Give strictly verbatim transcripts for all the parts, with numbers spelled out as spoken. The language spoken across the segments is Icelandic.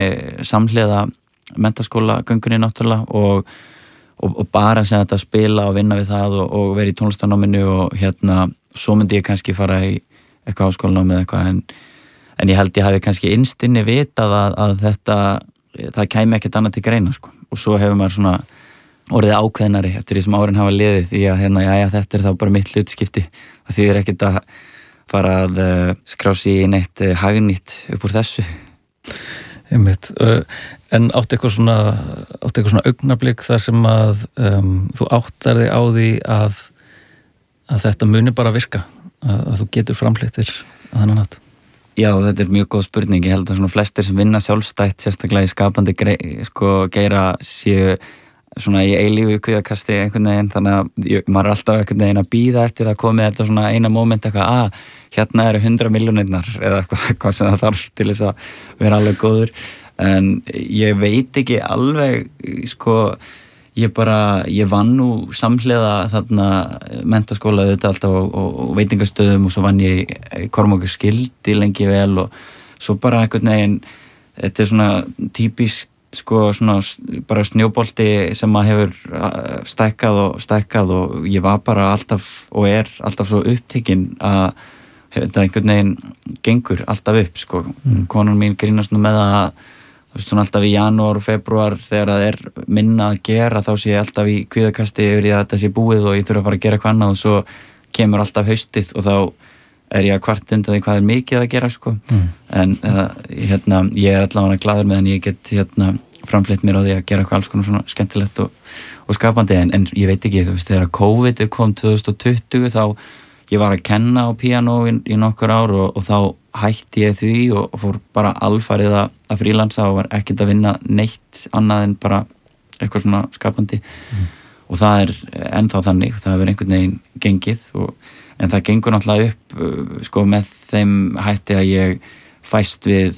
samhliða menntaskóla göngunni náttúrulega og, og, og bara sem þetta spila og vinna við það og, og vera í tónlistarnáminu og hérna, svo myndi ég kannski fara í eitthvað háskólanámi eða eitthvað en, en ég held ég hafi kannski innstinni vitað að, að þetta, það kæmi ekkert annað til greina sko og svo hefur maður svona orðið ákveðnari eftir því sem árin hafa liðið því að hérna, já, já, þetta er þá bara mitt hlutskipti það þýðir ekkert að fara að uh, skrá sig í neitt uh, hagnýtt upp úr þessu. Einmitt. En átti eitthvað svona átti eitthvað svona augnablik þar sem að um, þú áttar þig á því að, að þetta muni bara virka að, að þú getur framfleyttir að hennan átt? Já, þetta er mjög góð spurning. Ég held að svona flestir sem vinna sjálfstætt sérstaklega í skapandi grei, sko, geira séu svona í eilífu kvíðakasti einhvern veginn, þannig að ég, maður er alltaf einhvern veginn að bíða eftir að komi þetta svona eina moment eitthvað, að hérna eru hundra milljónirnar eða eitthvað, eitthvað sem það þarf til þess að vera alveg góður, en ég veit ekki alveg, sko, ég bara, ég vann nú samhliða þarna menntaskóla auðvitað alltaf og, og, og veitingastöðum og svo vann ég Kormákur skildi lengi vel og svo bara einhvern veginn, þetta er svona típist sko svona bara snjóbolti sem að hefur stækkað og stækkað og ég var bara alltaf og er alltaf svo upptekinn að þetta einhvern veginn gengur alltaf upp sko. Mm. Konan mín grínast nú með að þú veist svona alltaf í janúar og februar þegar það er minna að gera þá sé ég alltaf í kvíðakasti yfir því að þetta sé búið og ég þurfa að fara að gera eitthvað annað og svo kemur alltaf haustið og þá er ég að kvart undan því hvað er mikið að gera sko. Mm. En uh, hérna, ég er allavega glaður með en ég get hérna, framfleytt mér á því að gera eitthvað alls konar svona skemmtilegt og, og skapandi en, en ég veit ekki, þú veist, þegar COVID kom tvö þúsund tuttugu þá ég var að kenna á píanó í, í nokkur ár og, og þá hætti ég því og, og fór bara alfarið að, að frílansa og var ekkert að vinna neitt annað en bara eitthvað svona skapandi mm. og það er ennþá þannig, það hefur einhvern veginn gengið og en það gengur náttúrulega upp sko með þeim hætti að ég fæst við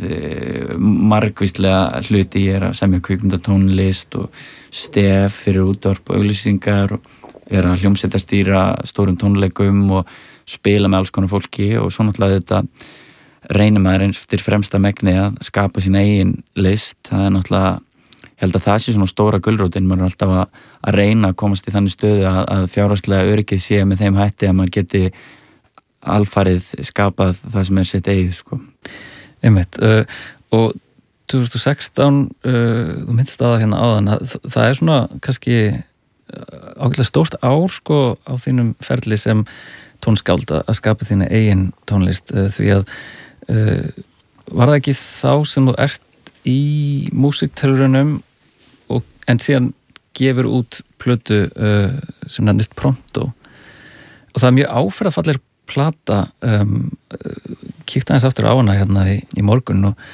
margvíslega hluti, ég er að semja kvikmyndatónlist og stef fyrir útvarp og auglýsingar og er að hljómsveitarstýra stórum tónleikum og spila með alls konar fólki og svo náttúrulega þetta reynir maður eftir fremsta megni að skapa sín eigin list, það er náttúrulega ég held að það sé svona stóra gulrótin, maður er alltaf að, að reyna að komast í þannig stöðu að, að fjárhagslega öryggið sé með þeim hætti að maður geti alfarið skapað það sem er sitt eigið sko. Einmitt, uh, og tvö þúsund og sextán uh, þú minnst að það hérna áðan það, það er svona kannski ágætlega stórt ár sko á þínum ferli sem tónskáld að skapa þína eigin tónlist uh, því að uh, var það ekki þá sem þú ert í músiktilraunum og en síðan gefur út plötu uh, sem nefnist Pronto og það er mjög áferðafallir plata um, kíkti aðeins aftur á hana hérna í, í morgun og,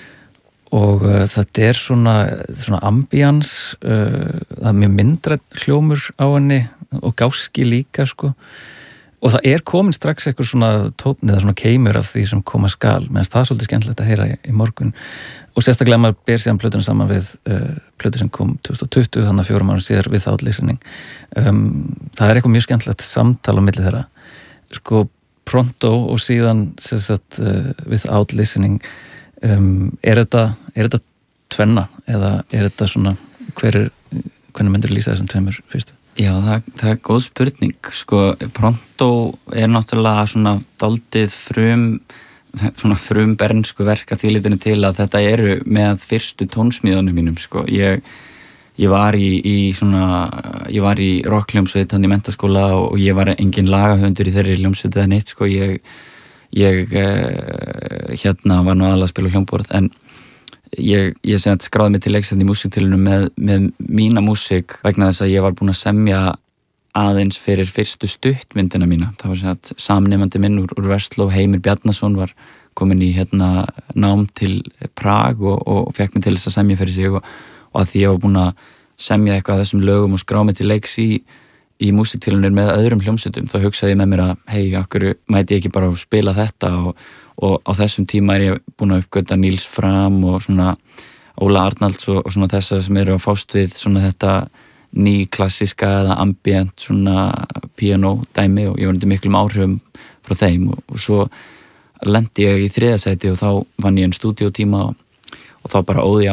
og uh, þetta er svona, svona ambience uh, það er mjög myndræn hljómur á henni og gáski líka sko og það er komin strax eitthvað svona tónn eða svona keimur af því sem koma skal meðan það er svolítið skemmtilegt að heyra í, í morgun og sérstaklega maður ber síðan plötuna saman við uh, plötu sem kom tvö þúsund og tuttugu þannig að fjórum árum síðar Without Listening um, það er eitthvað mjög skemmtilegt samtal á milli þeirra sko Pronto og síðan sagt, uh, Without Listening um, er þetta er þetta tvenna eða er þetta svona hver er, hvernig myndir lýsa þessum tveimur fyrstu? Já, það, það er góð spurning sko, Pronto er náttúrulega svona daldið frum svona frumbernsku verk að því litinu til að þetta eru með fyrstu tónsmíðunum mínum sko. Ég, ég var í, í svona, ég var í rockljómsveit hann í menntaskóla og ég var engin lagahöfundur í þeirri hljómsveit eða neitt sko. Ég, ég eh, hérna var nú aðalega að spila hljómborð en ég, ég sem að skráði mig til leiksætti í músiktilunum með, með mína músik vegna þess að ég var búin að semja aðeins fyrir fyrstu stuttmyndina mína. Það var sem að samnemandi minn úr, úr Versló, Heimir Bjarnason, var komin í hérna nám til Prag og, og fekk mig til þess að semja fyrir sig og, og að því ég var búin að semja eitthvað af þessum lögum og skrá mig til leiks í, í músiktilunir með öðrum hljómsveitum. Þá hugsaði ég með mér að hei, akkur mæti ég ekki bara að spila þetta og, og á þessum tíma er ég búin að uppgöta Níls Fram og svona Óla Arnalds og, og svona þessar sem eru að fást við svona þetta ný klassíska eða ambient svona piano dæmi og ég var undir miklum áhrifum frá þeim og, og svo lendi ég í þriðja sæti og þá vann ég einn stúdíótíma og, og þá bara óði